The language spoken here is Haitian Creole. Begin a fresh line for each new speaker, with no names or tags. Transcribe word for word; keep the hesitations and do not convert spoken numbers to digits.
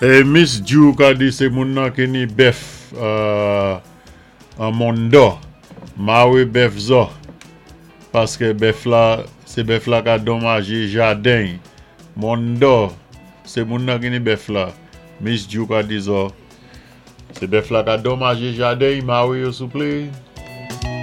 Et Miss Jou ka di c'est moun nan ki ni bef euh, en mondo. Mawe bef zo. Parce que bef la, c'est bef la ka dommage jardin. Mondo, c'est moun nan ki ni bef la. Miss Jou ka di zo. C'est bef la ka dommage jardin, mawe yo souple.